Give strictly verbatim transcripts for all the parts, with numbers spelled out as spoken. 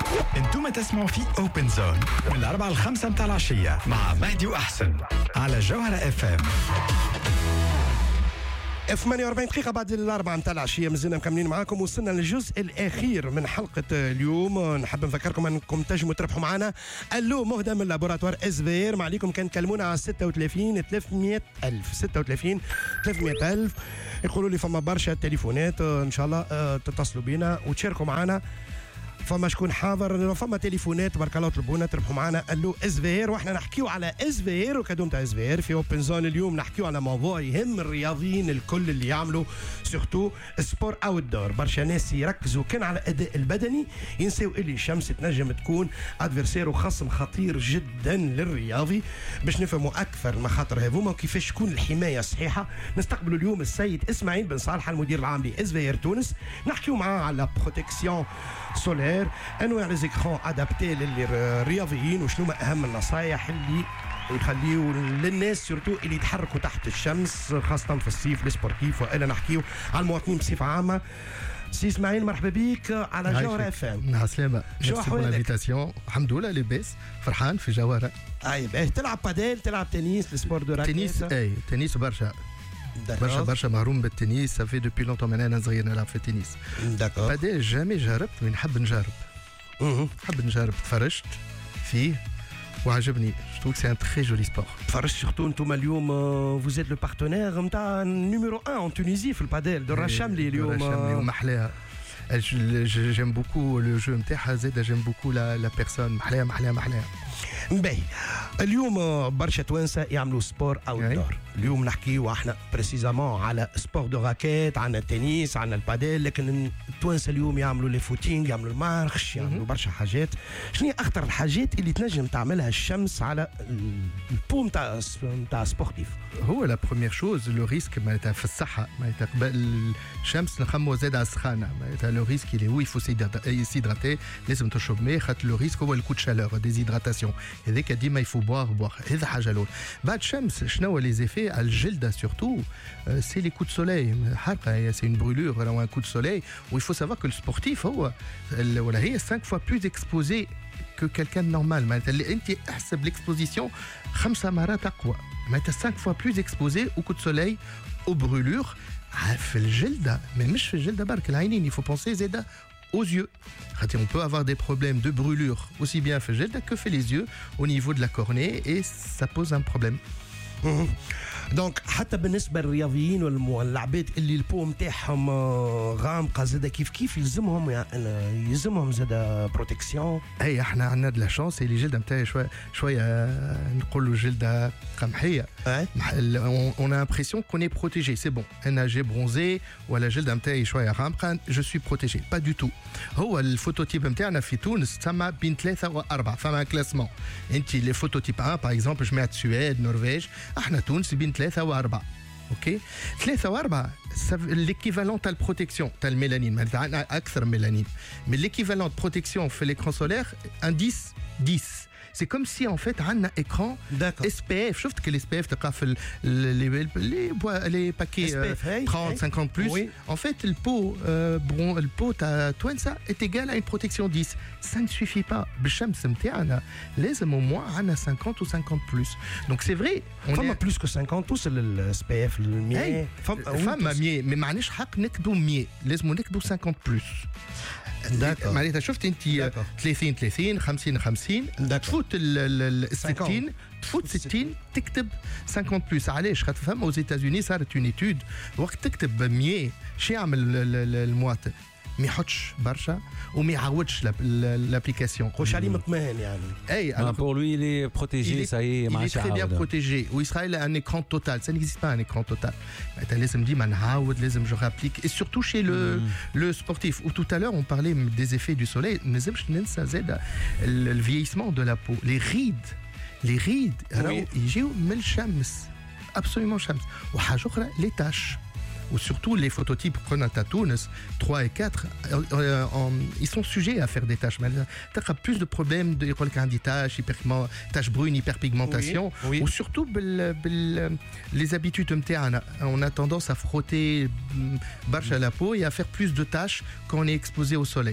انتم تسمعوا في اوبن زون من الأربعة الخمسة متاع العشية مع مهدي وأحسن على جوهرة اف ام. ثمانية وأربعين دقيقة بعد الأربعة متاع العشية مازلنا مكملين معاكم. وصلنا للجزء الأخير من حلقة اليوم. نحب نفكركم أنكم تنجموا تربحوا معنا اللو مهدى من لابوراتوار اس في ار. ما عليكم كان تكلمونا على ستة وثلاثين ثلاثمية ألف ستة وثلاثين ثلاثمية ألف. يقولوا لي فما برشا تليفونات، إن شاء الله تتصلوا بينا وتشاركوا معنا. فما شكون حاضر، فما تليفونات برك الله طلبونا تربحوا معنا اللو اس في ار. واحنا نحكيو على اس في ار وكادو نتاع اس في ار في اوبن زون. اليوم نحكيو على موضوع يهم الرياضيين الكل اللي يعملوا سورتو سبور اوت دور. برشا ناس يركزوا كان على الاداء البدني، ينسوا اللي الشمس تنجم تكون ادفيرسير وخصم خطير جدا للرياضي. باش نفهموا اكثر المخاطر هذوما وكيفاش تكون الحمايه الصحيحه، نستقبلوا اليوم السيد اسماعيل بن صالح المدير العام لاس في ار تونس. نحكيو معاه على بروتيكسيون سولير، انواع ليزيكرون ادابتي للرياضيين، وشنو اهم النصائح اللي يخليوا للناس سورتو اللي يتحركوا تحت الشمس خاصه في الصيف السبورتيف. والا نحكيو على المواطنين بصفه عامه. سي اسماعيل مرحبا بك على جوهرة اف ام. مع السلامه، ميرسي بور لانفيتاسيون. الحمد لله لاباس، فرحان في جوهرة. اي باهي. تلعب باديل، تلعب تنس، السبور دو راكيت؟ تنس اي تنس برشا برشا برشا مهروم بالتنس. صافي دوبي لونتون من انا صغير نلعب في التنس. داكور. باديل جامي جربت، من نحب نجرب نحب نجرب. تفرجت فيه وعجبني. Je trouve que c'est un très joli sport. تفرجت سورتو انتم اليوم vous êtes le partenaire نتاع نيميرو واحد en Tunisie في الباديل دور الشاملي اليوم. دور الشاملي ومحلاها. j'aime beaucoup le jeu نتاعها، زاد j'aime beaucoup la la personne. محلاها محلاها محلاها. باهي. اليوم برشا توانسه يعملوا سبور اوت دور. اليوم نحكيو احنا بريسيزامون على سبور دو راكيت، عندنا التنس، عندنا الباديل، لكن التوانسه اليوم يعملوا لي فوتينغ، يعملوا المارش، يعملوا برشا حاجات. شنو هي اخطر الحاجات اللي تنجم تعملها الشمس على البو نتاع نتاع سبورتيف؟ هو لا بروميير شوز لو ريسك معناتها في الصحه، معناتها قبل الشمس نخمو زاد على السخانه. معناتها لو ريسك اللي هو يفو سيدراتي، لازم تشرب ماء، خاطر لو ريسك هو الكو شالور ديزيدراتاسيون. هذاك ديما يفو بوار بوار. هذا حاجه الاولى. بعد الشمس شنو لي زيفي على الجلده سورتو؟ سي لي كو دو سوليي، حرقه، سي اون برولور ولا ان كو دو سوليي. و يفو سافوار كو السبورتيف هو ولا هي خمسة فوا بلوز اكسبوزي كو كالكان نورمال. معناتها اللي انت احسب ليكسبوزيسيون خمسه مرات اقوى. معناتها خمسة فوا بلوز اكسبوزي او كو دو سوليي او برولور في الجلده، مش في الجلده برك، العينين. يفو بونسي زاده aux yeux. On peut avoir des problèmes de brûlure aussi bien في الجلد que في les yeux au niveau de la cornée et ça pose un problème. دونك حتى بالنسبه للرياضيين والعباد اللي البو نتاعهم غامقه زاد كيف كيف يلزمهم يعني يلزمهم زاد بروتيكسيون. اي احنا عندنا دو لا شانس اللي الجلده نتاعي شويه شويه نقولوا جلده قمحيه. on a l'impression qu'on est protégé, c'est bon. انا جي برونزي ولا الجلده نتاعي شويه غامقه، je suis protégé. pas du tout. هو الفوتوتيب نتاعنا في تونس تسمى بين ثلاثه واربعه، فما كلاسمون. انت لي فوتوتيب واحد باغ اكزومبل جماعه السويد، نرويج، احنا تونس بين ثلاثة وأربعة. اوكي، ثلاثة وأربعة ليكيفالون تاع البروتيكسيون تاع الميلانين، معناتها أكثر ميلانين. مي ليكيفالون بروتيكسيون في l'écran solaire un dix dix. C'est comme si en fait عندنا écran S P F. شفت que les S P F تلقى في les les les paquets trente cinquante plus. Oui. En fait le pot euh, bon le pot تاع توانسة est égal à une protection dix. Ça ne suffit pas. بالشمس نتاعنا لازم au moins عندنا cinquante ou cinquante plus. Donc c'est vrai on فما plus que cinquante توصل لل S P F المية. فما مية مي معناش حق نكتبوا مية، لازم نكتبوا cinquante plus. معناتها شفت انت ثلاثين ثلاثين خمسين خمسين تفوت ال ستين تفوت ستين تكتب خمسين بلس. علاش؟ خاطر فما aux États-Unis صارت اون ايتود وقت تكتب مية شي يعمل المواطن؟ ما يحطش برشا وما يعاودش لابليكاسيون. خوش عليه مطمئن يعني. اي pour lui il est protégé, ça y est, il est très bien protégé. وإسرائيل un écran total, ça n'existe pas un écran total. لازم ديما نعاود، لازم je rapplique et surtout chez le le sportif. Ou tout à l'heure on parlait des effets du soleil. ما لازمش ننسى زاد le vieillissement de la peau, les rides les rides راهو يجيو من الشمس absolument شمس. وحاجه اخرى les taches. Ou surtout les phototypes prenant à Tunis trois et quatre, euh, euh, ils sont sujets à faire des taches. Tu as plus de problèmes de taches, taches brunes, hyperpigmentation. Oui, oui. Ou surtout bel, bel, les habitudes. On a tendance à frotter barche à la peau et à faire plus de taches quand on est exposé au soleil.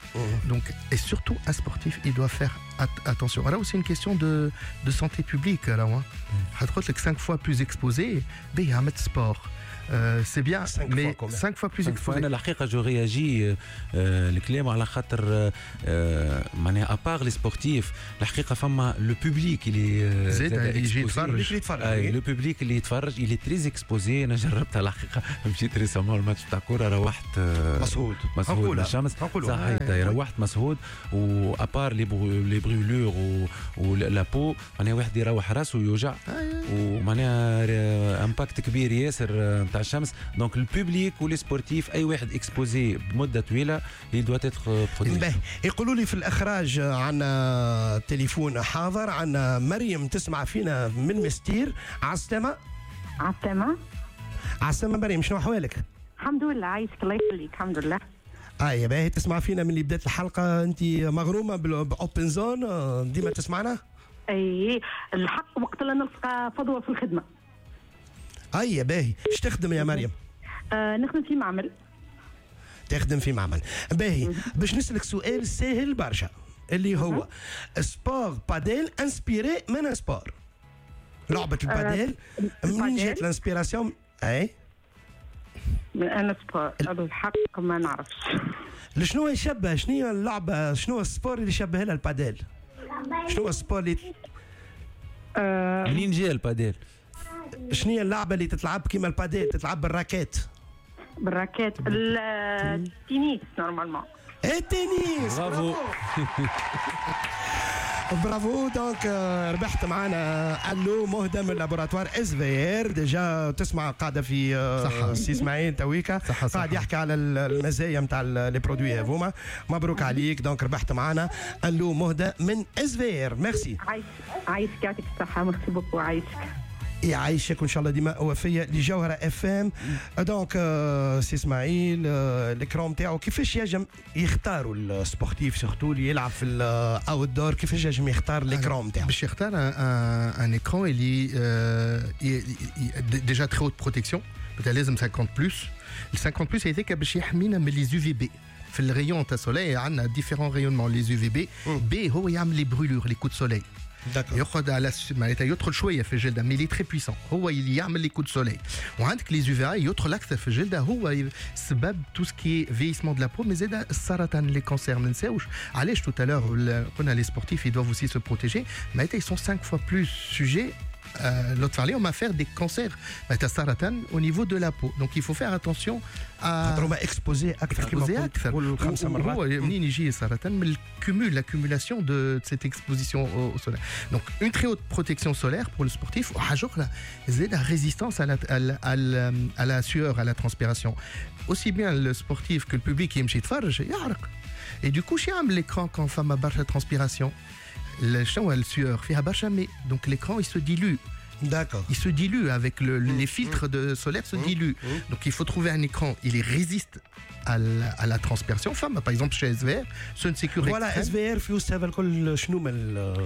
Donc, et surtout, un sportif, il doit faire at- attention. Alors, c'est une question de, de santé publique. Alors, hein. Mm. cinq fois plus exposé, ben, il y a un mètre sport. Euh, c'est bien, cinq mais fois cinq fois plus exposé. انا الحقيقه جو رياجي الكلام على خاطر معناها ابار لي سبورتيف الحقيقه فما لو بوبليك اللي زاد اللي يجي يتفرج اللي يتفرج اي لو بوبليك اللي يتفرج اللي تريز اكسبوزي انا جربتها الحقيقه مشيت ريسامون الماتش تاع كوره روحت مسهود مسهود من الشمس صحيت روحت مسهود وابار لي لي برولور ولا بو معناها واحد يروح راسه يوجع ومعناها امباكت كبير ياسر تاع الشمس دونك البوبليك ولي سبورتيف اي واحد اكسبوزي بمده طويله il doit être protégé. يقولوا لي في الاخراج عندنا تليفون حاضر عندنا مريم تسمع فينا من مستير. عالسلامه. عالسلامه. عالسلامه مريم شنو احوالك؟ الحمد لله عايشك الله يخليك الحمد لله. اه يا باهي تسمع فينا من اللي بدات الحلقه انت مغرومه باوبن زون ديما تسمعنا؟ اي الحق وقت اللي نلقى فضوى في الخدمه. اي يا باهي ايش تخدم يا مريم؟ آه نخدم في معمل. تخدم في معمل باهي. باش نسألك سؤال سهل برشا اللي هو سبور باديل انسبيري من سبور. لعبة الباديل منين جات الانسبيراسيون؟ اي من انا سبور الحق ما نعرفش. شنو يشبه شنو هي اللعبة شنو السبور اللي يشبه لها الباديل؟ شنو السبور اللي آه منين جا الباديل؟ شنو هي اللعبة اللي تتلعب كيما الباديل تتلعب بالراكيت؟ بالراكيت التنس نورمالمون. التنس برافو. برافو. دونك ربحت معنا الو مهدى من لابوراتوار اس في ار. ديجا تسمع قاعده في صحة سي اسماعيل تويكا قاعد يحكي على المزايا نتاع لي برودوي هذوما. مبروك عليك. دونك ربحت معنا الو مهدى من اس في ار. ميرسي. عايش عايشك يعطيك الصحه. ميرسي بوكو عايشك. يعيشك وان شاء الله ديما وفيه لجوهره اف ام. دونك سي اسماعيل الكرام تاعو كيفاش يجم يختاروا السبورتيف سورتو اللي يلعب في الاوت دور كيفاش يجم يختار الكرام تاعو؟ باش يختار ان écran اللي ديجا تري هوت بروتيكسيون لازم خمسين بلس. ال خمسين بلس هذاك باش يحمينا من لي يو في بي. في الريون تاع السولي عندنا ديفيرون ريونمون لي يو في بي. بي هو يعمل لي برولور لي كو دو سولي. ياخذ على معناتها يدخل شويه في الجلده مي لي تري بويسون هو اللي يعمل لي كو دو سولي. وعندك لي يو في اي يدخل اكثر في الجلده هو سبب تو سكي فيسمون دو لا بو. مي زاد السرطان لي كونسير ما نساوش علاش تو تالور قلنا لي سبورتيف يدوف اوسي سو بروتيجي معناتها ils sont cinq fois plus sujets l'autre parler on va faire des cancers معناتها السرطان au niveau de la peau. donc il faut faire attention à خاطر هما اكسبوزي اكثر كما قلت قول خمسه مرات. هو منين يجي السرطان من الكومول l'accumulation de cette exposition au soleil. donc une très haute protection solaire pour le sportif وحاجه اخرى زاد résistance à la à la à la sueur à la transpiration. aussi bien le sportif que le public يمشي يتفرج يعرق. et du coup يعمل l'écran quand فما برشا transpiration شنو السيور فيها برشا مي دونك l'écran il se dilue. D'accord. Il se dilue avec le, mmh, les filtres mmh. de solaire se mmh, diluent. mmh. Donc il faut trouver un écran, il résiste à la, à la transpiration. Enfin, par exemple chez S V R, c'est une sécurité. Voilà, S V R في هذا الكل شنو من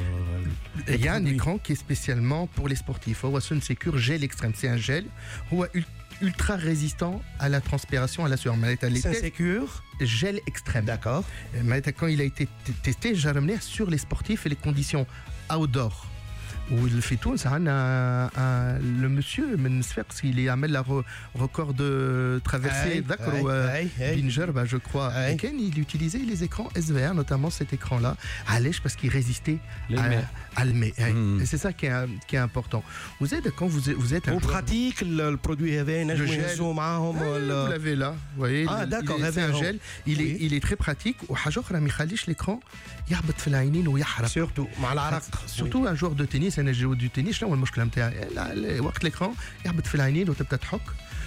Il y a un écran qui est spécialement pour les sportifs. هو سون سيكور gel extrême, c'est un gel. هو ultra résistant à la transpiration, à la sueur. C'est un sécure gel extrême. D'accord. Quand il a été testé, j'ai ramené sur les sportifs et les conditions outdoor. وفي تونس عندنا لو مسيو من صفاقس اللي عمل له record de traversée ذكروا بن جربه جو كروا كان il utilisait les écrans S V R notamment cet écran là علاش parce qu'il résistait à الماء. et c'est ça qui est qui est important. vous êtes quand vous vous êtes au pratique le produit هذا نجم يهزوا معاهم vous l'avez là vous voyez. ah d'accord c'est un gel il est il est très pratique وحاجه اخرى ما يخليش l'écran يهبط في العينين ويحرق surtout مع العرق. surtout un joueur de tennis انا جو دو تنس شنو المشكله نتاعي وقت l'écran يهبط في العينين وتبدا تحك.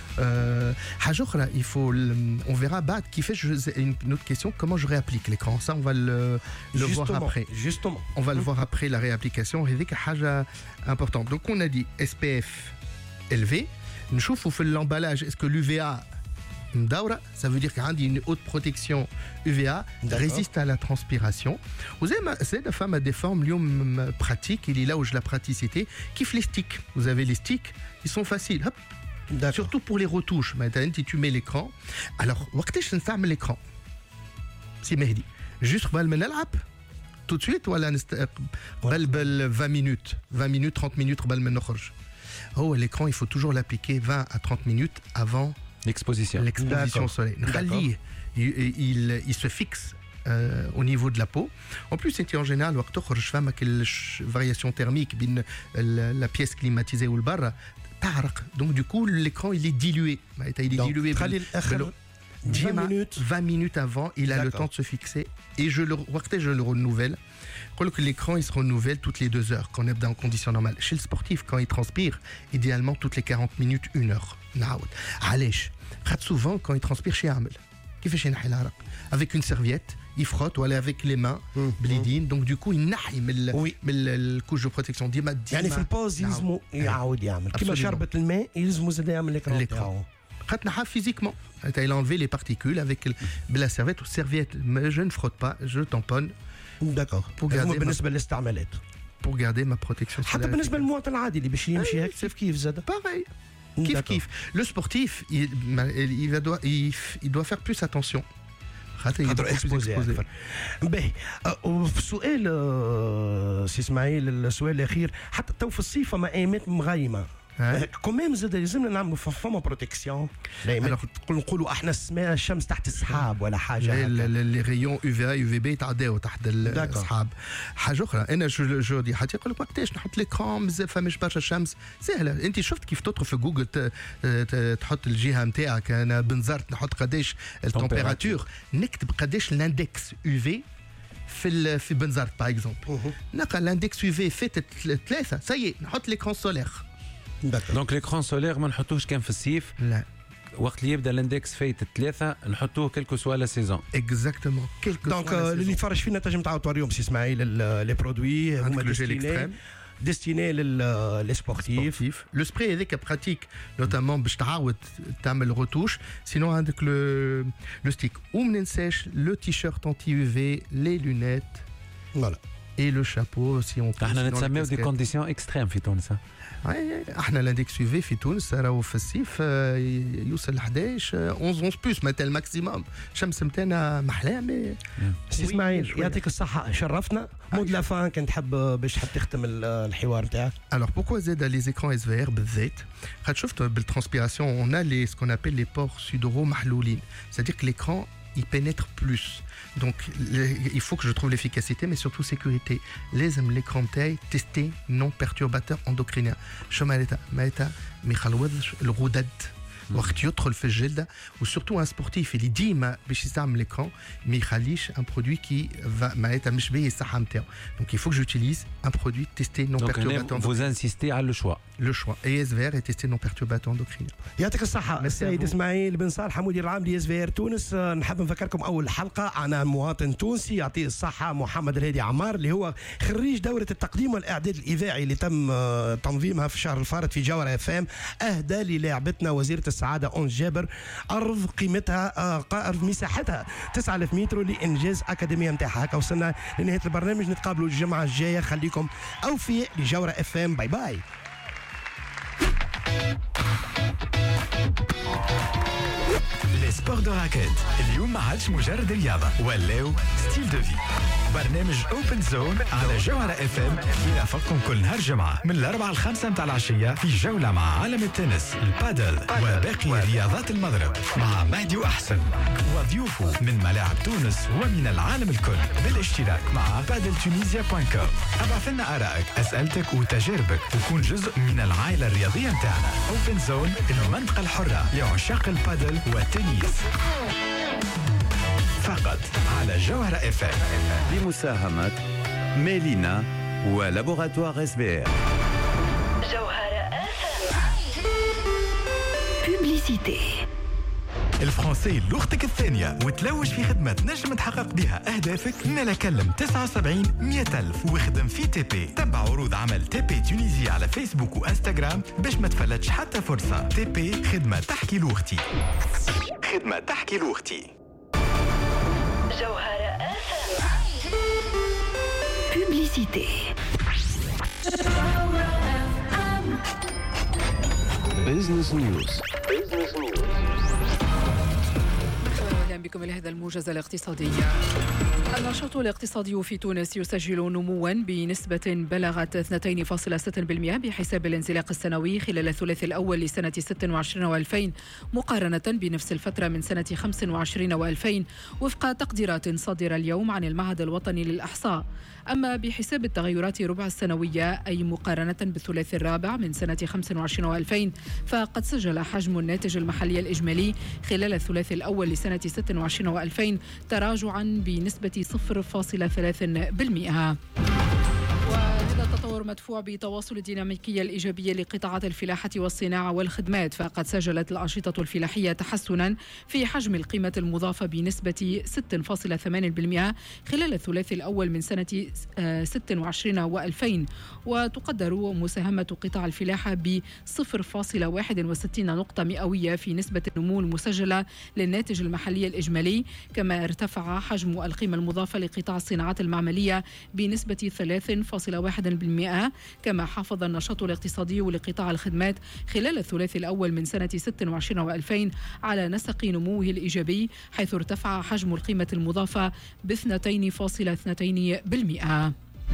حاجه اخرى il faut on verra بعد كيفاش une autre question comment je réapplique l'écran. ça on va le le voir après justement on va le voir après la réapplication. هذيك حاجه importante. donc on a dit S P F élevé. نشوفوا في l'emballage est-ce que l'U V A مدورة. ça veut dire qu'il y a une haute protection U V A résiste à la transpiration. vous avez cette femme a des formes اليوم pratiques il est là où je la praticité kiffe les sticks. vous avez les sticks ils sont faciles. Hop. surtout pour les retouches. maintenant tu mets l'écran alors وقتاش نستعمل l'écran سي مهدي juste قبل ما نلعب tout de suite ولا نست... قبل بال vingt minutes vingt minutes trente minutes قبل ما نخرج. هو l'écran il faut toujours l'appliquer vingt à trente minutes avant l'exposition l'exposition au soleil. نخليه il, il, il se fixe euh, au niveau de la peau. En plus, c'est en général, وقت تخرج فماك variation thermique بين la pièce climatisée ou le bar تعرق. Donc du coup, l'écran il est dilué. Il est Donc, dilué. vingt minutes. vingt minutes avant, il a D'accord. le temps de se fixer. Et je le, je le renouvelle. Que l'écran il se renouvelle toutes les deux heures quand on est en conditions normales. Chez le sportif, quand il transpire, idéalement toutes les quarante minutes, une heure. علاش؟ خاطر souvent quand il transpire chez Amel. كيفاش ينحي العرق؟ Avec une serviette, il frotte ou avec les mains بليدين. Donc du coup, il نحي من oui. من الكوش دو بروتيكسيون ديما ديما. يعني في البوز يلزموا يعاود يعمل. كيما شربة الماء يلزموا زاد يعمل الإكران تاعو. خاطر physiquement. Il a enlevé les particules avec la serviette ou serviette. Mais je ne frotte pas, je tamponne. D'accord. Pour garder بالنسبة للاستعمالات. Pour garder ma protection. حتى بالنسبة للمواطن العادي اللي باش يمشي هيك كيف كيف زاد. Pareil. Kif kif. Le sportif, il, il, va, doit, il, il doit faire plus attention. خاطر اكسبوزي اكثر. باهي سؤال سي اسماعيل السؤال الاخير حتى تو في الصيف فما ايامات مغيمه كوميم زاد لازمنا نعملوا فما بروتيكسيون نقولوا احنا الشمس تحت السحاب ولا حاجه لي ريون يو في اي يو في بي يتعداو تحت السحاب. حاجه اخرى انا جو دي حتى يقول لك وقتاش نحط ليكرون بزاف فماش برشا شمس سهله. انت شفت كيف تدخل في جوجل تحط الجهه نتاعك انا بنزرت نحط قداش التمبيراتور نكتب قداش الاندكس يو في في في بنزرت باغ اكزومبل نلقى الاندكس يو في فات ثلاثه سي نحط ليكرون سولير. دونك ليكرون سولير ما نحطوش كان في الصيف لا وقت اللي يبدا الاندكس فايت ثلاثه نحطوه كلكو سوا لا سيزون اكزاكتومون كلكو دونك اللي يتفرج فينا تنجم تعاود توريهم سي اسماعيل لي برودوي هما ديستيني ديستيني للي سبورتيف. لو سبراي هذاك براتيك نوتامون باش تعاود تعمل روتوش. سينو عندك لو لو ستيك وما ننساش لو تي شيرت انتي يو في لي لونيت فوالا اي لو شابو سي اون. احنا نتسميو دي كونديسيون اكستريم في تونس. احنا الاندكس يو في في تونس راهو في الصيف يوصل احد عشر احد عشر بلس معناتها الماكسيموم. الشمس نتاعنا محلاه مي سي اسماعيل يعطيك الصحه شرفتنا. مود لافان كنت تحب باش تحب تختم الحوار نتاعك. Alors pourquoi زاد les écrans اس في ار بالذات خاطر شفت بالترانسبيراسيون on a les ce qu'on appelle les pores sudoraux محلولين. c'est-à-dire que l'écran il pénètre plus. Donc il faut que je trouve l'efficacité mais surtout sécurité. لازم l'écran تاعي تيستي non perturbateur endocrinien. شو معناتها؟ معناتها ما يخلوضش الغدد وقت يدخل في الجلد. وسورتو ان سبورتيف اللي ديما باش يستعمل ليكرون ما يخليش ان برودوي كي معناتها مش باهي الصحه نتاعو. دونك il faut que j'utilise un produit testé non perturbateur endocrinien. Vous insistez à le choix. Le choix. Et اس في ار est testé non perturbateur endocrinien. يعطيك الصحة السيد اسماعيل بن صالح مدير العام لاس في ار تونس. نحب نفكركم أول حلقة عن مواطن تونسي يعطيه الصحة محمد الهادي عمار اللي هو خريج دورة التقديم والإعداد الإذاعي اللي تم تنظيمها في الشهر الفارط في جوهرة اف ام. أهدى للاعبتنا وزيرة السعادة أنس جابر أرض قيمتها أرض مساحتها تسعة آلاف متر لإنجاز أكاديمية نتاعها. هكا وصلنا لنهاية البرنامج. نتقابلوا الجمعة الجاية. خليكم أوفياء لجوهرة اف ام. باي باي. لي سبور دو راكيت اليوم ما عادش مجرد رياضة ولاو ستيل دو في. برنامج اوبن زون على جوهرة اف ام يرافقكم كل نهار جمعة من الأربعة الخامسة متاع العشية في جولة مع عالم التنس البادل وباقي رياضات المضرب مع مهدي وأحسن وضيوفه من ملاعب تونس ومن العالم الكل بالاشتراك مع بادل تونيزيا دوت كوم. ابعث لنا آرائك أسئلتك وتجاربك وكون جزء من العائلة الرياضية متاعنا. اوبن زون المنطقة الحرة لعشاق البادل والتنس فقط على جوهرة اف ام بمساهمة ميلينا ولابوراتوار اس بي ار. جوهرة اف ام. بوبليسيتي. الفرنسي لغتك الثانية وتلوج في خدمة تنجم تحقق بها أهدافك. نلا كلم تسعة وسبعين مئة ألف وخدم في تي بي. تبع عروض عمل تي بي تونيزيا على فيسبوك وإنستغرام باش ما تفلتش حتى فرصة. تي بي خدمة تحكي لغتي. خدمة تحكي لغتي. جوهرة اف ام. بوبليسيتي. بزنس نيوز. اهلا بكم بكم إلى هذا الموجز الاقتصادي. النشاط الاقتصادي في تونس يسجل نموا بنسبة بلغت اثنين فاصلة ستة بالمئة بحساب الانزلاق السنوي خلال الثلاث الأول لسنة ستة وعشرين وألفين مقارنة بنفس الفترة من سنة خمسة وعشرين وألفين وفق تقديرات صادرة اليوم عن المعهد الوطني للإحصاء. أما بحساب التغيرات ربع السنوية أي مقارنة بالثلاث الرابع من سنة خمسة وعشرين وألفين فقد سجل حجم الناتج المحلي الإجمالي خلال الثلاث الأول لسنة ستة وعشرين وألفين تراجعا بنسبة صفر فاصلة ثلاثة بالمئة. وهذا التطور مدفوع بتواصل الديناميكية الإيجابية لقطاعات الفلاحة والصناعة والخدمات، فقد سجلت الأنشطة الفلاحية تحسنا في حجم القيمة المضافة بنسبة ستة فاصلة ثمانية بالمئة خلال الثلاث الأول من سنة ستة وعشرين وألفين، وتقدر مساهمة قطاع الفلاحة ب صفر فاصلة واحد وستين نقطة مئوية في نسبة النمو المسجلة للناتج المحلي الإجمالي. كما ارتفع حجم القيمة المضافة لقطاع الصناعات المعملية بنسبة ثلاثة فاصلة واحد بالمئة. كما حافظ النشاط الاقتصادي لقطاع الخدمات خلال الثلاث الأول من سنة ستة وعشرين وألفين على نسق نموه الإيجابي، حيث ارتفع حجم القيمة المضافة ب اثنين فاصلة اثنين بالمئة.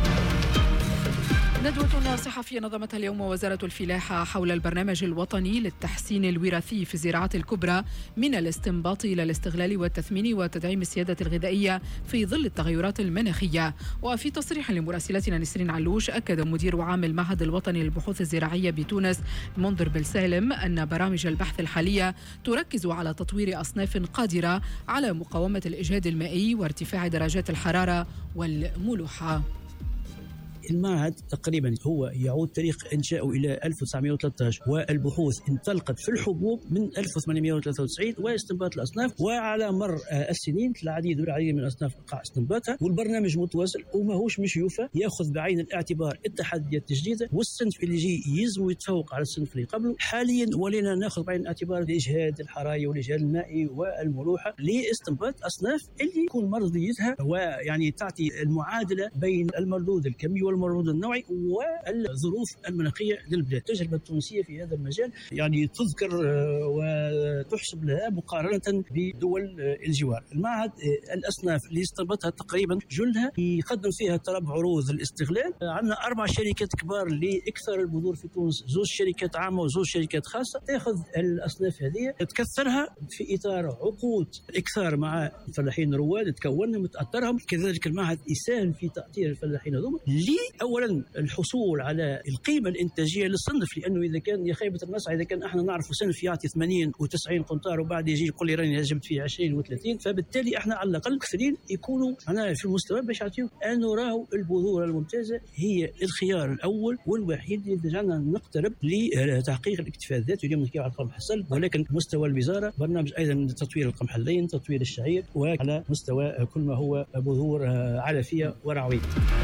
ندوة صحفية نظمتها اليوم وزارة الفلاحة حول البرنامج الوطني للتحسين الوراثي في الزراعات الكبرى من الاستنباط إلى الاستغلال والتثمين وتدعيم السيادة الغذائية في ظل التغيرات المناخية. وفي تصريح لمراسلتنا نسرين علوش أكد مدير عام المعهد الوطني للبحوث الزراعية بتونس منذر بالسالم أن برامج البحث الحالية تركز على تطوير أصناف قادرة على مقاومة الإجهاد المائي وارتفاع درجات الحرارة والملوحة. المعهد تقريبا هو يعود تاريخ إنشائه إلى ألف وتسعمئة وثلاثة عشر، والبحوث انطلقت في الحبوب من ألف وثمانمئة وثلاثة وتسعين واستنباط الأصناف، وعلى مر السنين العديد والعديد من الأصناف وقع استنباطها، والبرنامج متواصل وماهوش مش يوفى، يأخذ بعين الاعتبار التحديات الجديدة والصنف اللي يجي يزم يتفوق على الصنف اللي قبله. حاليا ولينا ناخذ بعين الاعتبار الإجهاد الحراري والإجهاد المائي والملوحة لاستنباط أصناف اللي يكون مرضيتها ويعني تعطي المعادلة بين المردود الكمي والمردود النوعي والظروف المناخيه للبلاد. التجربه التونسيه في هذا المجال يعني تذكر وتحسب لها مقارنه بدول الجوار. المعهد الاصناف اللي استنبطها تقريبا جلها يقدم فيها طلب عروض الاستغلال. عندنا اربع شركات كبار لاكثر البذور في تونس، زوج شركات عامه وزوج شركات خاصه، تاخذ الاصناف هذه تكثرها في اطار عقود اكثار مع الفلاحين الرواد، تكونهم وتاثرهم. كذلك المعهد يساهم في تاطير الفلاحين هذوما لي اولا الحصول على القيمه الانتاجيه للصنف، لانه اذا كان يا خيبه النصع اذا كان احنا نعرف صنف يعطي ثمانين وتسعين قنطار وبعد يجي يقول لي راني هجمت فيه عشرين وثلاثين، فبالتالي احنا على الاقل كثيرين يكونوا انا في المستوى باش يعطيو انه راهو البذور الممتازه هي الخيار الاول والوحيد اللي جعلنا نقترب لتحقيق الاكتفاء الذاتي. اليوم نحكي على القمح الصلب، ولكن مستوى الوزاره برنامج ايضا لتطوير القمح اللين، تطوير الشعير، وعلى مستوى كل ما هو بذور علفيه ورعويه.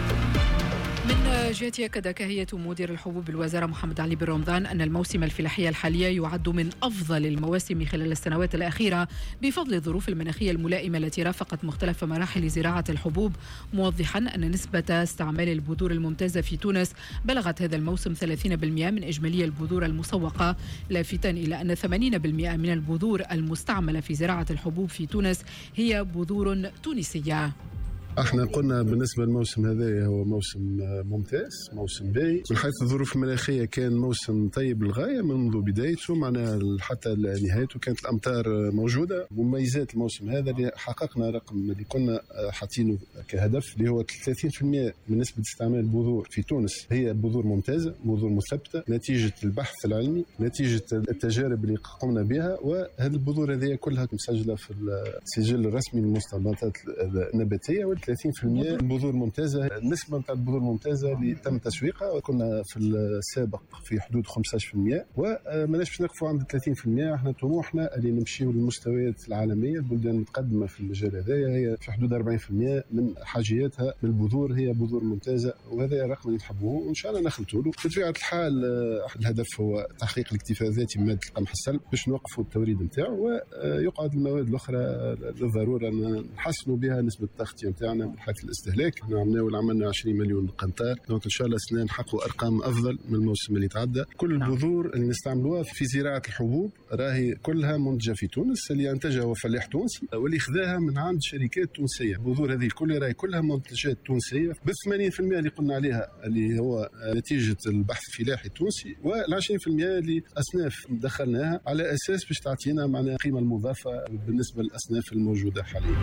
من جهة أكد كهية مدير الحبوب بالوزارة محمد علي بن رمضان أن الموسم الفلاحي الحالي يعد من أفضل المواسم خلال السنوات الأخيرة بفضل الظروف المناخية الملائمة التي رافقت مختلف مراحل زراعة الحبوب، موضحا أن نسبة استعمال البذور الممتازة في تونس بلغت هذا الموسم ثلاثين بالمئة من إجمالي البذور المسوقة، لافتا إلى أن ثمانين بالمئة من البذور المستعملة في زراعة الحبوب في تونس هي بذور تونسية. احنا قلنا بالنسبه للموسم هذا هو موسم ممتاز، موسم باهي من حيث الظروف المناخيه، كان موسم طيب للغايه منذ بدايته معناها حتى نهايته، كانت الامطار موجوده. مميزات الموسم هذا اللي حققنا رقم اللي كنا حاطينه كهدف اللي هو ثلاثين بالمئة من نسبه استعمال البذور في تونس هي بذور ممتازه، بذور مثبته نتيجه البحث العلمي، نتيجه التجارب اللي قمنا بها، وهذه البذور هذه كلها مسجله في السجل الرسمي للمستنبطات النباتيه. ثلاثين بالمئة بذور ممتازه، النسبه نتاع البذور الممتازه اللي تم تسويقها كنا في السابق في حدود خمسة عشر بالمئة، وماناش باش نقفوا عند ثلاثين بالمئة. احنا طموحنا اللي نمشيو للمستويات العالميه، البلدان المتقدمه في المجال هذايا هي في حدود أربعين بالمئة من حاجياتها بالبذور هي بذور ممتازه، وهذا الرقم اللي نحبوه وان شاء الله نخلطوا له. بطبيعه الحال الهدف هو تحقيق الاكتفاء الذاتي بماده القمح الصلب باش نوقفوا التوريد نتاعو، ويقعد المواد الاخرى للضروره نحسنوا بها نسبه التغطيه نتاعنا نتاعنا من حيث الاستهلاك. احنا عملنا عملنا عشرين مليون قنطار، دونك ان شاء الله سنة نحققوا ارقام افضل من الموسم اللي تعدى. كل البذور اللي نستعملوها في زراعه الحبوب راهي كلها منتجه في تونس، اللي انتجها هو فلاح تونسي واللي خذاها من عند شركات تونسيه. البذور هذه كلها راهي كلها منتجات تونسيه ب ثمانين بالمئة اللي قلنا عليها اللي هو نتيجه البحث الفلاحي التونسي، وال عشرين بالمئة اللي اصناف دخلناها على اساس باش تعطينا معناها قيمه المضافه بالنسبه للاصناف الموجوده حاليا.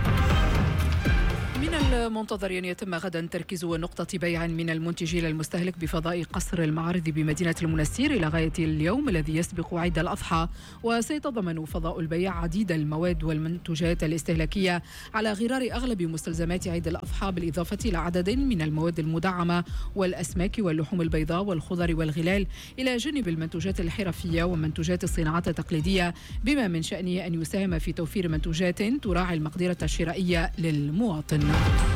من المنتظر أن يتم غدا تركيز نقطة بيع من المنتج إلى المستهلك بفضاء قصر المعارض بمدينة المنستير إلى غاية اليوم الذي يسبق عيد الأضحى، وسيتضمن فضاء البيع عديد المواد والمنتجات الاستهلاكية على غرار أغلب مستلزمات عيد الأضحى، بالإضافة إلى عدد من المواد المدعمة والأسماك واللحوم البيضاء والخضر والغلال، إلى جانب المنتوجات الحرفية ومنتوجات الصناعات التقليدية، بما من شأنه أن يساهم في توفير منتوجات تراعي المقدرة الشرائية للمواطن.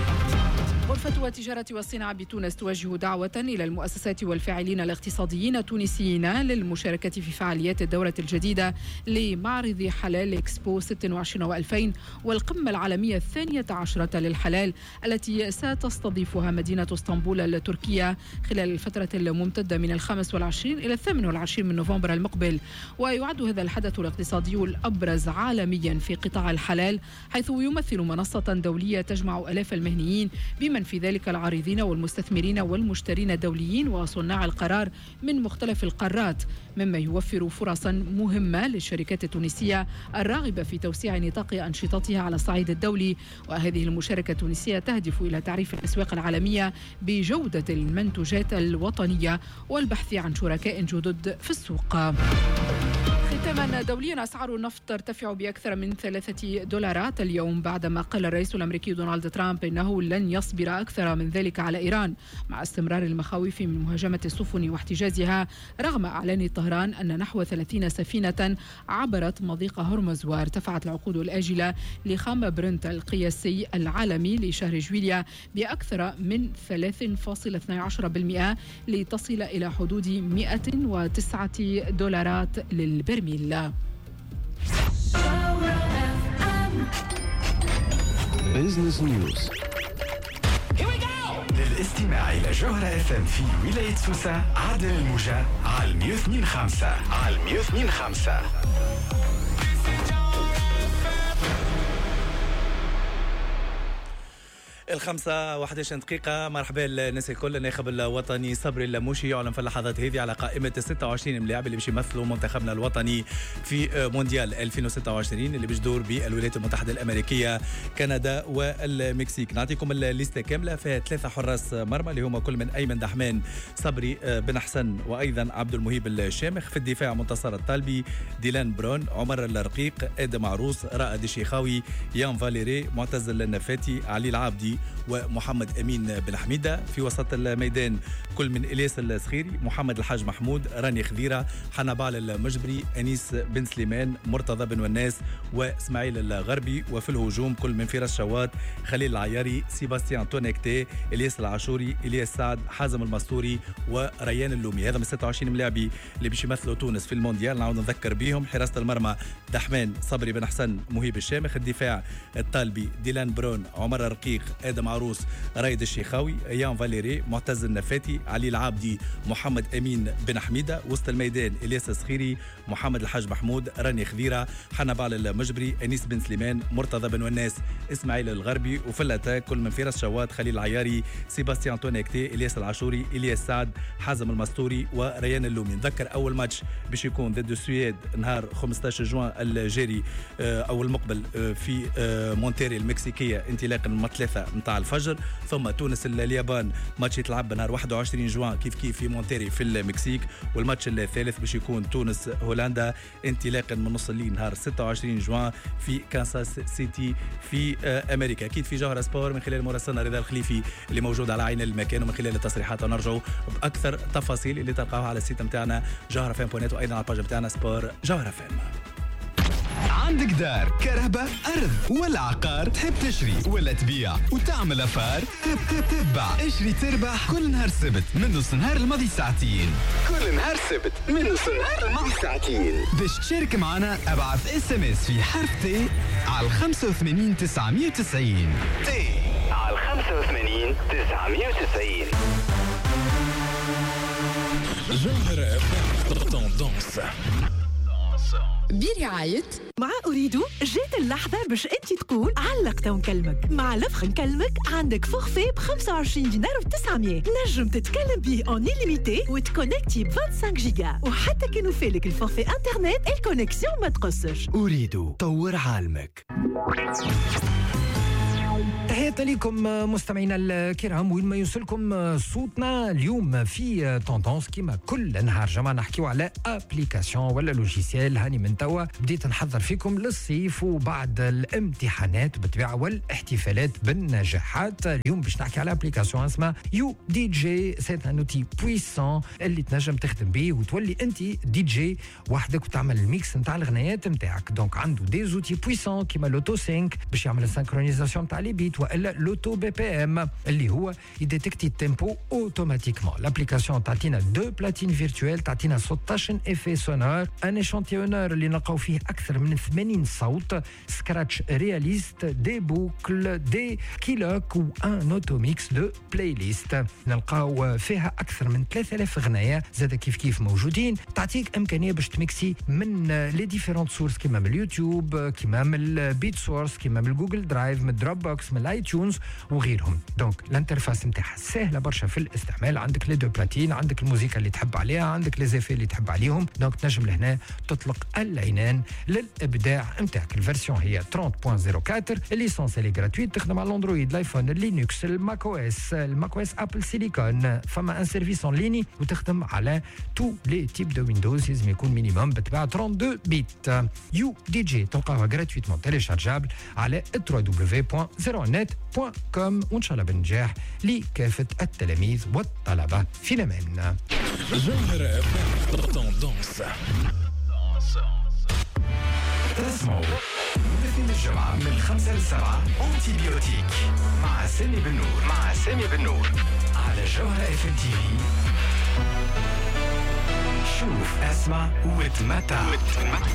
غرفة التجارة والصناعة بتونس توجه دعوة إلى المؤسسات والفاعلين الاقتصاديين التونسيين للمشاركة في فعاليات الدورة الجديدة لمعرض حلال إكسبو ستة وعشرين وألفين والقمة العالمية الثانية عشرة للحلال التي ستستضيفها مدينة اسطنبول التركية خلال الفترة الممتدة من الخامس والعشرين إلى الثامن والعشرين من نوفمبر المقبل. ويعد هذا الحدث الاقتصادي الأبرز عالميا في قطاع الحلال، حيث يمثل منصة دولية تجمع آلاف المهنيين بمن في ذلك العارضين والمستثمرين والمشترين الدوليين وصناع القرار من مختلف القارات، مما يوفر فرصا مهمة للشركات التونسية الراغبة في توسيع نطاق أنشطتها على الصعيد الدولي. وهذه المشاركة التونسية تهدف إلى تعريف الأسواق العالمية بجودة المنتوجات الوطنية والبحث عن شركاء جدد في السوق. ختاما دوليا، أسعار النفط ترتفع بأكثر من ثلاثة دولارات اليوم بعدما قال الرئيس الأمريكي دونالد ترامب إنه لن يصبر أكثر من ذلك على إيران، مع استمرار المخاوف من مهاجمة السفن واحتجازها، رغم إعلان طهران أن نحو ثلاثين سفينة عبرت مضيق هرمز. وارتفعت العقود الآجلة لخام برنت القياسي العالمي لشهر جويليا بأكثر من ثلاثة فاصلة اثني عشر بالمئة لتصل إلى حدود مئة وتسعة دولارات للبرميل. بيزنس نيوز. للاستماع إلى جوهرة اف ام في ولاية سوسة عادل الموجة على مية واثنين وخمسة على مية واثنين وخمسة. الخمسة واحد عشر دقيقة. مرحبا الناس الكل. الناخب الوطني صبري اللاموشي يعلن في اللحظات هذه على قائمة ستة وعشرين لاعب اللي باش يمثلوا منتخبنا الوطني في مونديال ألفين وستة وعشرين اللي باش يدور بالولايات المتحدة الأمريكية، كندا والمكسيك. نعطيكم الليستة كاملة، فيها ثلاثة حراس مرمى اللي هما كل من أيمن دحمان، صبري بن حسن، وأيضا عبد المهيب الشامخ. في الدفاع منتصر الطالبي، ديلان برون، عمر الرقيق، آدم عروس، رائد الشيخاوي، يان فاليري، معتز النفاتي، علي العابدي ومحمد أمين بن حميدة. في وسط الميدان كل من إلياس الصخيري، محمد الحاج محمود، راني خذيرة، حنبال المجبري، أنيس بن سليمان، مرتضى بن وناس وإسماعيل الغربي. وفي الهجوم كل من فراس شوات، خليل العياري، سيباستيان تونيكتي، إلياس العاشوري، إلياس سعد، حازم المستوري وريان اللومي. هذا من ستة وعشرين ملاعبي اللي باش يمثلوا تونس في المونديال. نعاود نذكر بهم: حراسة المرمى دحمان، صبري بن حسن، مهيب الشامخ. الدفاع الطالبي، ديلان برون، عمر الرقيق، آدم عروس، رايد الشيخاوي، يان فاليري، معتز النفاتي، علي العابدي، محمد أمين بن حميدة. وسط الميدان إلياس الصخيري، محمد الحاج محمود، راني خذيرة، حنبال المجبري، أنيس بن سليمان، مرتضى بن وناس، إسماعيل الغربي. وفي الأتاك كل من فراس شوات، خليل العياري، سيباستيان تونيكتي، إلياس العاشوري، إلياس سعد، حازم المستوري وريان اللومي. نذكر أول ماتش باش يكون ضد السويد نهار خمسة عشر جوان الجاري أو المقبل في مونتيري المكسيكية انطلاقا من ثلاثة متاع الفجر، ثم تونس اليابان ماتش يتلعب نهار واحد وعشرين جوان كيف كيف في مونتيري في المكسيك. والماتش الثالث باش يكون تونس هولندا انطلاقا من نص الليل نهار ستة وعشرين جوان في كانساس سيتي في امريكا. اكيد في جوهرة سبور من خلال مراسلنا رضا الخليفي اللي موجود على عين المكان، ومن خلال التصريحات ونرجعوا باكثر تفاصيل اللي تلقاوها على السيت نتاعنا جوهرة فام بونات، وايضا على الباج نتاعنا سبور جوهرة فام. عندك دار، كهرباء، أرض ولا عقار، تحب تشري ولا تبيع وتعمل أفار؟ تب تب تبع اشري تربح كل نهار سبت من نص نهار الماضي ساعتين. كل نهار سبت من نص نهار الماضي ساعتين. باش تشارك معنا ابعث اس ام اس في حرف تي على خمسة وثمانين تسعمية وتسعين. تي على خمسة وثمانين تسعمية وتسعين. جوهرة توندونس برعاية مع أريدو جات اللحظة باش أنت تقول علقت ونكلمك. مع لفخ نكلمك عندك فورفي ب خمسة وعشرين دينار و تسعمية نجم تتكلم به اون إليميتي وتكونكتي ب خمسة وعشرين جيجا، وحتى كي نوفيلك الفورفي انترنت الكونيكسيون ما تقصش. أريدو طور عالمك. تحياتي لكم مستمعينا الكرام، وين ما يوصلكم صوتنا اليوم في توندونس كيما كل نهار جماعة نحكيو على ابليكاسيون ولا لوجيسيال. هاني من توا بديت نحضر فيكم للصيف وبعد الامتحانات بالطبيعة والاحتفالات بالنجاحات. اليوم باش نحكي على ابليكاسيون اسمها يو دي جي. سي ان اوتي بويسون اللي تنجم تخدم به وتولي انت دي جي وحدك وتعمل الميكس نتاع الغنايات نتاعك. دونك عنده دي زوتي بويسون كيما لوتو سينك باش يعمل السينكرونيزاسيون نتاع لي بيت، والا لوتو بي بي ام اللي هو يديتكتي التيمبو اوتوماتيكمون. الابليكاسيون تعطينا دو بلاتين فيرتوال، تعطينا ستة عشر افي سونور، ان اشانتيونور اللي نلقاو فيه اكثر من ثمانين صوت، سكراتش رياليست، دي بوكل، دي كيلوك وان اوتو ميكس دو بلاي ليست. نلقاو فيها اكثر من ثلاثة آلاف غنايه زاد كيف كيف موجودين. تعطيك امكانيه باش تميكسي من لي ديفيرونت سورس كيما من اليوتيوب، كيما من البيت سورس، كيما من الجوجل درايف، من دروب بوكس، من الاي تيونز وغيرهم. دونك الانترفاس نتاعها سهله برشا في الاستعمال. عندك لي دو بلاتين، عندك الموسيقى اللي تحب عليها، عندك لي زيفي اللي تحب عليهم. دونك تنجم لهنا تطلق العنان للابداع نتاعك. الفيرسيون هي ثلاثين نقطة صفر أربعة، الليسونس اللي جراتويت، تخدم على الاندرويد، الايفون، اللينكس، الماك او اس، الماك او اس ابل سيليكون. فما ان سيرفيس اون ليني وتخدم على تو لي تيب دو ويندوز، لازم يكون مينيموم بتباع اثنين وثلاثين بيت. يو دي جي تلقاها جراتويتمون تيليشارجابل على دبليو دبليو دبليو دوت زيرو نت دوت كوم، وان شاء الله بالنجاح لكافه التلاميذ والطلبه في الامان. جوهرة توندونس تسمعوا مدة الجمعة من الخمسة للسبعة أنتي بيوتيك مع سامي بن نور مع سامي بن نور على جوهرة اف ام تي في. شوف اسمع وتمتع.